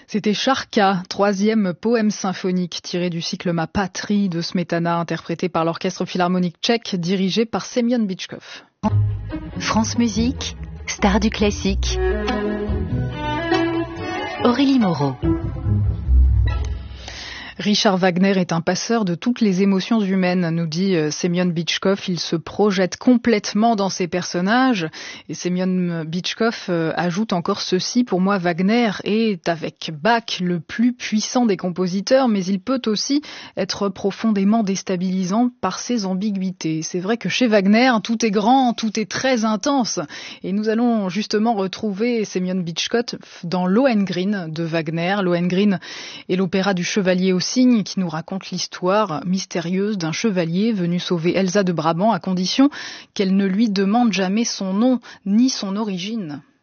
C'était Charka, troisième poème symphonique tiré du cycle Ma patrie de Smetana, interprété par l'Orchestre philharmonique tchèque, dirigé par Semyon Bitchkov. France Musique, star du classique. Aurélie Moreau. Richard Wagner est un passeur de toutes les émotions humaines, nous dit Semyon Bitchkov. Il se projette complètement dans ses personnages. Et Semyon Bitchkov ajoute encore ceci: pour moi, Wagner est, avec Bach, le plus puissant des compositeurs, mais il peut aussi être profondément déstabilisant par ses ambiguïtés. C'est vrai que chez Wagner, tout est grand, tout est très intense. Et nous allons justement retrouver Semyon Bitchkov dans Lohengrin de Wagner. Lohengrin est l'opéra du chevalier au cygne qui nous raconte l'histoire mystérieuse d'un chevalier venu sauver Elsa de Brabant à condition qu'elle ne lui demande jamais son nom ni son origine.